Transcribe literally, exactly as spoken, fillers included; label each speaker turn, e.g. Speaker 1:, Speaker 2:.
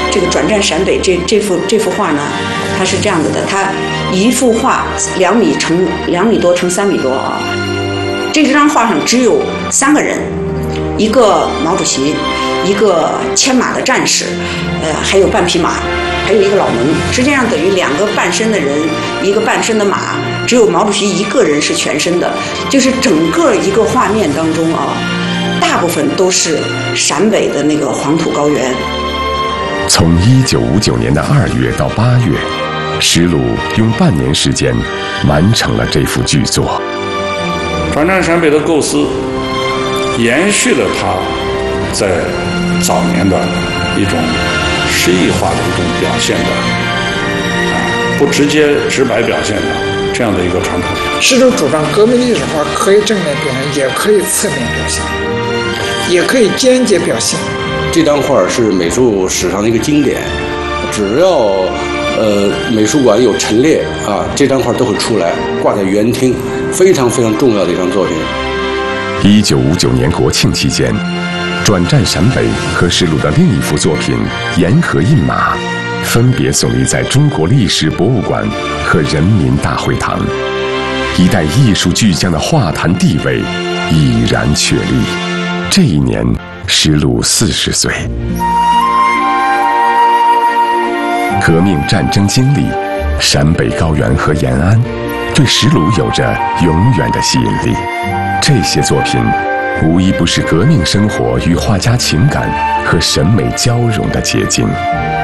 Speaker 1: 这个转战陕北这这幅这幅画呢，它是这样子的，它一幅画两米乘两米多乘三米多啊。这张画上只有三个人，一个毛主席，一个牵马的战士，呃，还有半匹马，还有一个老农，实际上等于两个半身的人，一个半身的马，只有毛主席一个人是全身的，就是整个一个画面当中啊，大部分都是陕北的那个黄土高原。
Speaker 2: 从一九五九年的二月到八月，石鲁用半年时间完成了这幅巨作。
Speaker 3: 转战陕北的构思延续了他在早年的一种诗意化的一种表现的啊，不直接直白表现的这样的一个传统。
Speaker 4: 石鲁主张革命历史画可以正面表现，也可以侧面表现，也可以间接表现。
Speaker 5: 这张画是美术史上的一个经典，只要呃美术馆有陈列啊，这张画都会出来挂在园厅，非常非常重要的一张作品。
Speaker 2: 一九五九年国庆期间，转战陕北和石鲁的另一幅作品《沿河印马》分别耸立在中国历史博物馆和人民大会堂，一代艺术巨匠的画坛地位已然确立。这一年，石鲁四十岁。革命战争经历，陕北高原和延安，对石鲁有着永远的吸引力。这些作品无一不是革命生活与画家情感和审美交融的结晶。